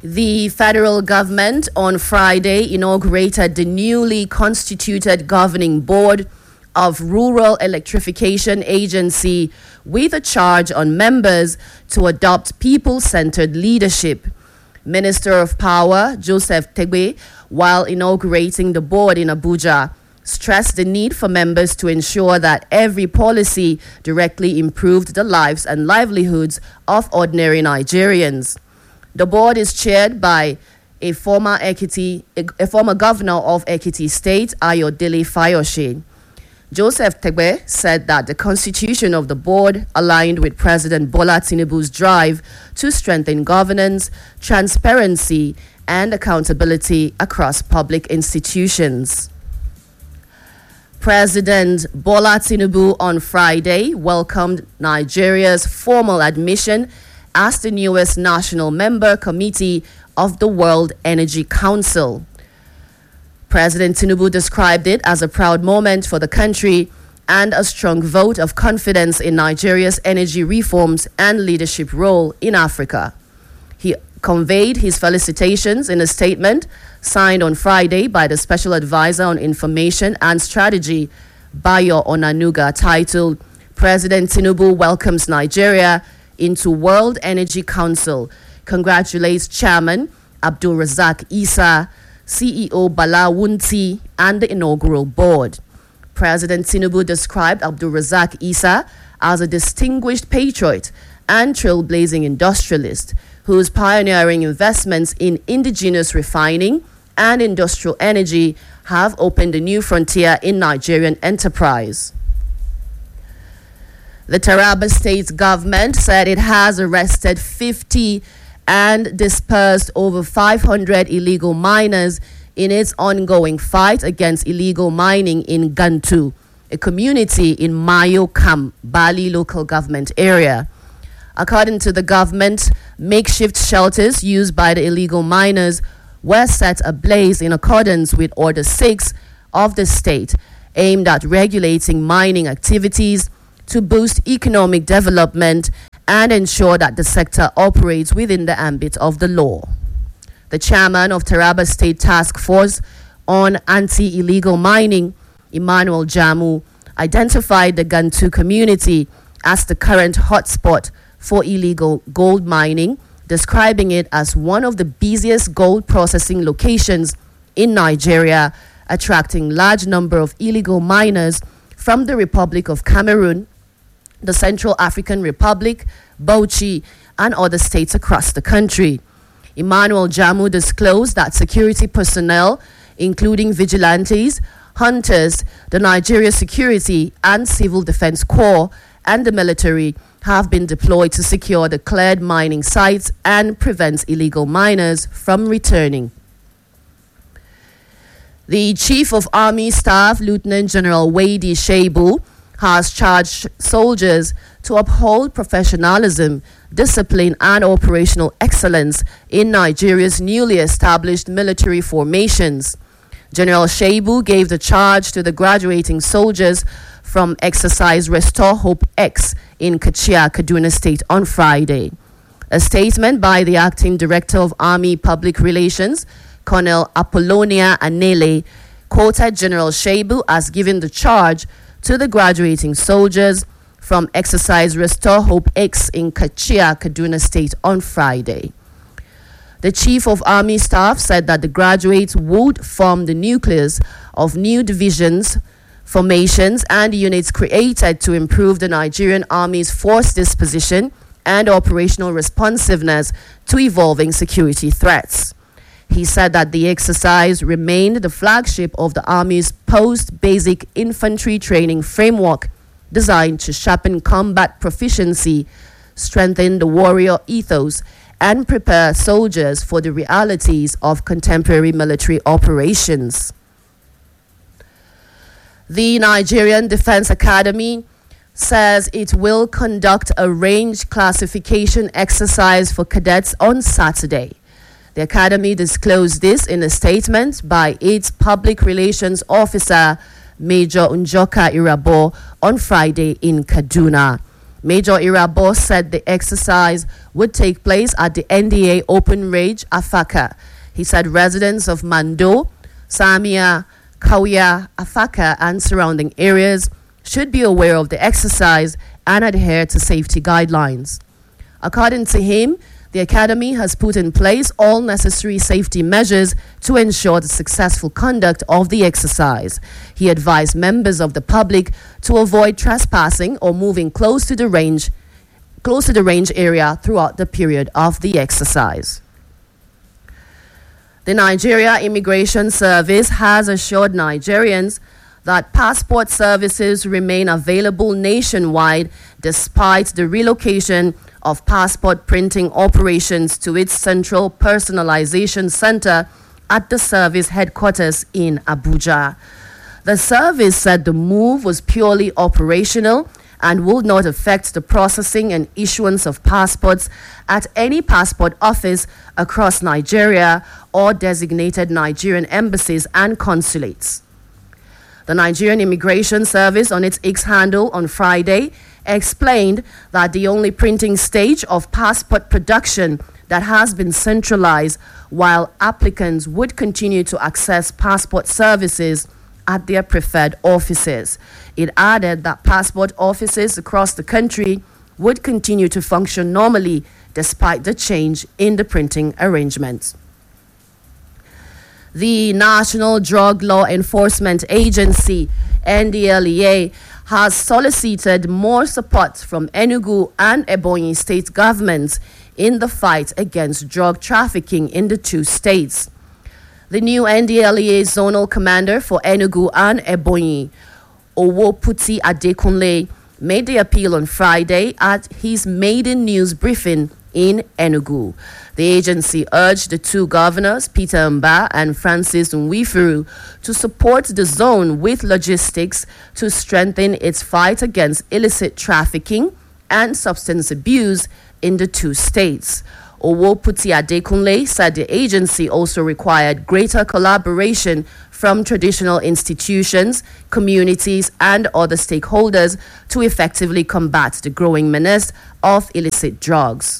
The federal government on Friday inaugurated the newly constituted governing board of Rural Electrification Agency with a charge on members to adopt people-centered leadership. Minister of Power Joseph Tegbe, while inaugurating the board in Abuja, stressed the need for members to ensure that every policy directly improved the lives and livelihoods of ordinary Nigerians. The board is chaired by a former governor of Ekiti State, Ayodele Fayose. Joseph Tegbe said that the constitution of the board aligned with President Bola Tinubu's drive to strengthen governance, transparency, and accountability across public institutions. President Bola Tinubu on Friday welcomed Nigeria's formal admission as the newest national member committee of the World Energy Council. President Tinubu described it as a proud moment for the country and a strong vote of confidence in Nigeria's energy reforms and leadership role in Africa. He conveyed his felicitations in a statement signed on Friday by the Special Advisor on Information and Strategy, Bayo Onanuga, titled, "President Tinubu welcomes Nigeria into World Energy Council, congratulates Chairman Abdul Razak Issa, CEO Bala Wunti, and the inaugural board." President Tinubu described Abdul Razak Issa as a distinguished patriot and trailblazing industrialist whose pioneering investments in indigenous refining and industrial energy have opened a new frontier in Nigerian enterprise. The Taraba State government said it has arrested 50 and dispersed over 500 illegal miners in its ongoing fight against illegal mining in Gantu, a community in Mayo Kam, Bali local government area. According to the government, makeshift shelters used by the illegal miners were set ablaze in accordance with Order 6 of the state, aimed at regulating mining activities to boost economic development and ensure that the sector operates within the ambit of the law. The chairman of Taraba State Task Force on Anti-Illegal Mining, Emmanuel Jamu, identified the Gantu community as the current hotspot for illegal gold mining, describing it as one of the busiest gold processing locations in Nigeria, attracting large number of illegal miners from the Republic of Cameroon, the Central African Republic, Bauchi, and other states across the country. Emmanuel Jamu disclosed that security personnel, including vigilantes, hunters, the Nigeria Security and Civil Defense Corps, and the military have been deployed to secure the cleared mining sites and prevent illegal miners from returning. The Chief of Army Staff, Lieutenant General Wadi Shebu, has charged soldiers to uphold professionalism, discipline, and operational excellence in Nigeria's newly established military formations. General Shebu gave the charge to the graduating soldiers from Exercise Restore Hope X in Kachia, Kaduna State on Friday. A statement by the Acting Director of Army Public Relations, Colonel Apollonia Anele, quoted General Shebu as giving the charge to the graduating soldiers from Exercise Restore Hope X in Kachia, Kaduna State on Friday. The Chief of Army Staff said that the graduates would form the nucleus of new divisions, formations, and units created to improve the Nigerian Army's force disposition and operational responsiveness to evolving security threats. He said that the exercise remained the flagship of the Army's post-basic infantry training framework designed to sharpen combat proficiency, strengthen the warrior ethos, and prepare soldiers for the realities of contemporary military operations. The Nigerian Defense Academy says it will conduct a range classification exercise for cadets on Saturday. The Academy disclosed this in a statement by its Public Relations Officer, Major Unjoka Irabo, on Friday in Kaduna. Major Irabo said the exercise would take place at the NDA Open Range, Afaka. He said residents of Mando, Samia, Kauya, Afaka, and surrounding areas should be aware of the exercise and adhere to safety guidelines. According to him, the Academy has put in place all necessary safety measures to ensure the successful conduct of the exercise. He advised members of the public to avoid trespassing or moving close to the range area throughout the period of the exercise. The Nigeria Immigration Service has assured Nigerians that passport services remain available nationwide despite the relocation of passport printing operations to its central personalization center at the service headquarters in Abuja. The service said the move was purely operational and will not affect the processing and issuance of passports at any passport office across Nigeria or designated Nigerian embassies and consulates. The Nigerian Immigration Service on its X handle on Friday explained that the only printing stage of passport production that has been centralized, while applicants would continue to access passport services at their preferred offices. It added that passport offices across the country would continue to function normally despite the change in the printing arrangements. The National Drug Law Enforcement Agency, NDLEA, has solicited more support from Enugu and Ebonyi state governments in the fight against drug trafficking in the two states. The new NDLEA zonal commander for Enugu and Ebonyi, Owoputi Adekunle, made the appeal on Friday at his maiden news briefing in Enugu. The agency urged the two governors, Peter Mba and Francis Nwifuru, to support the zone with logistics to strengthen its fight against illicit trafficking and substance abuse in the two states. Owoputi Adekunle said the agency also required greater collaboration from traditional institutions, communities, and other stakeholders to effectively combat the growing menace of illicit drugs.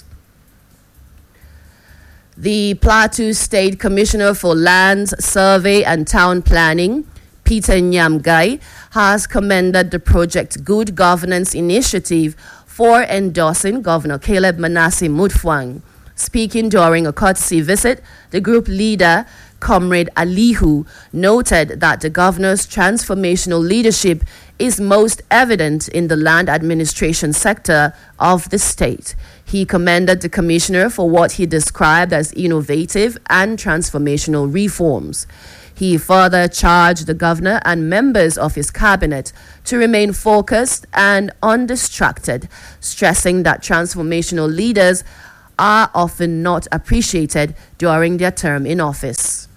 The Plateau State Commissioner for Lands, Survey and Town Planning, Peter Nyamgai, has commended the Project Good Governance Initiative for endorsing Governor Caleb Manasseh Mutfwang. Speaking during a courtesy visit, the group leader, Comrade Alihu, noted that the governor's transformational leadership is most evident in the land administration sector of the state. He commended the commissioner for what he described as innovative and transformational reforms. He further charged the governor and members of his cabinet to remain focused and undistracted, stressing that transformational leaders are often not appreciated during their term in office.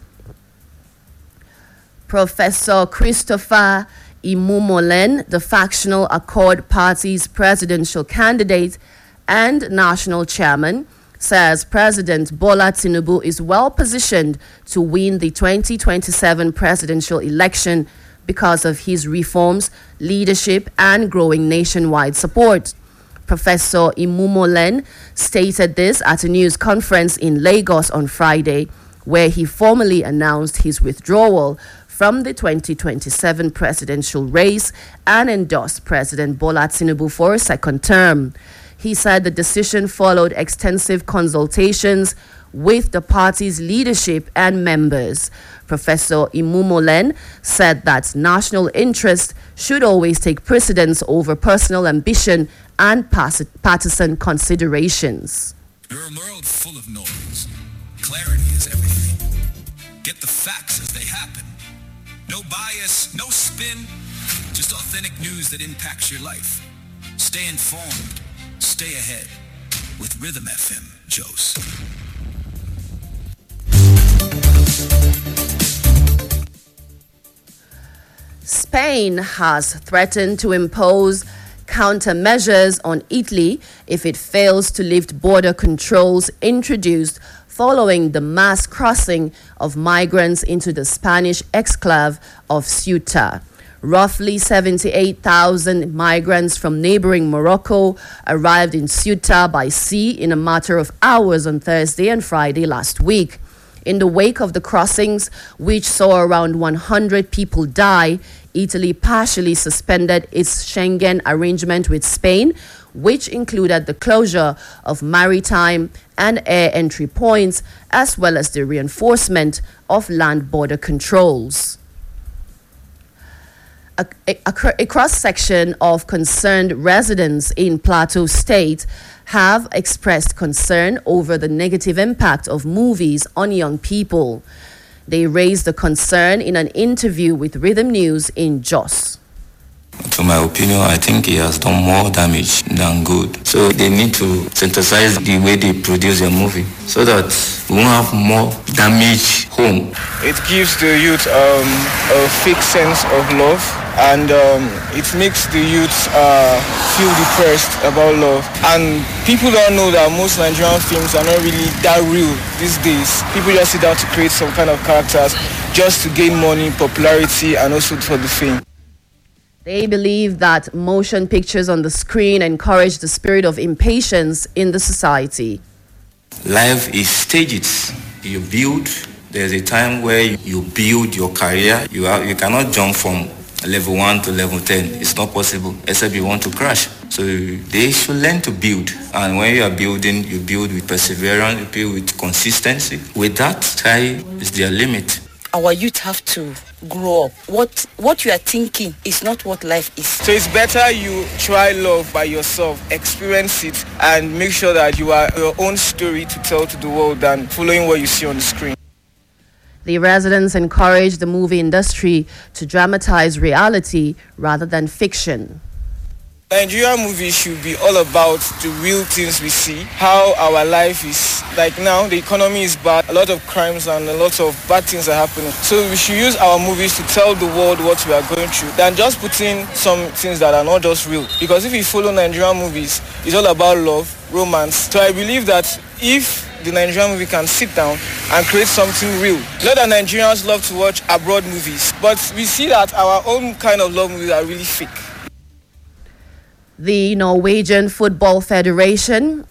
Professor Christopher Imumolen, the factional Accord Party's presidential candidate and national chairman, says President Bola Tinubu is well positioned to win the 2027 presidential election because of his reforms, leadership, and growing nationwide support. Professor Imumolen stated this at a news conference in Lagos on Friday, where he formally announced his withdrawal from the 2027 presidential race and endorsed President Bola Tinubu for a second term. He said the decision followed extensive consultations with the party's leadership and members. Professor Imumolen said that national interest should always take precedence over personal ambition and partisan considerations. You're a world full of noise. Clarity is everything. Get the facts as they happen. No bias, no spin, just authentic news that impacts your life. Stay informed. Stay ahead with Rhythm FM, Jos. Spain has threatened to impose countermeasures on Italy if it fails to lift border controls introduced following the mass crossing of migrants into the Spanish exclave of Ceuta. Roughly 78,000 migrants from neighboring Morocco arrived in Ceuta by sea in a matter of hours on Thursday and Friday last week. In the wake of the crossings, which saw around 100 people die, Italy partially suspended its Schengen arrangement with Spain, which included the closure of maritime and air entry points, as well as the reinforcement of land border controls. A cross-section of concerned residents in Plateau State have expressed concern over the negative impact of movies on young people. They raised the concern in an interview with Rhythm News in Jos. To my opinion, I think it has done more damage than good. So they need to synthesize the way they produce their movie so that we won't have more damage home. It gives the youth a fake sense of love, and it makes the youth feel depressed about love. And people don't know that most Nigerian films are not really that real these days. People just sit down to create some kind of characters just to gain money, popularity, and also for the fame. They believe that motion pictures on the screen encourage the spirit of impatience in the society. Life is stages. You build. There's a time where you build your career. You cannot jump from level 1 to level 10. It's not possible, except you want to crash. So they should learn to build. And when you are building, you build with perseverance, you build with consistency. With that, sky is their limit. Our youth have to grow up. What you are thinking is not what life is. So it's better you try love by yourself, experience it, and make sure that you are your own story to tell to the world than following what you see on the screen. The residents encourage the movie industry to dramatize reality rather than fiction. Nigerian movies should be all about the real things we see, how our life is. Like now, the economy is bad, a lot of crimes and a lot of bad things are happening. So we should use our movies to tell the world what we are going through than just putting some things that are not just real. Because if you follow Nigerian movies, it's all about love, romance. So I believe that if the Nigerian movie can sit down and create something real. A lot of Nigerians love to watch abroad movies, but we see that our own kind of love movies are really fake. The Norwegian Football Federation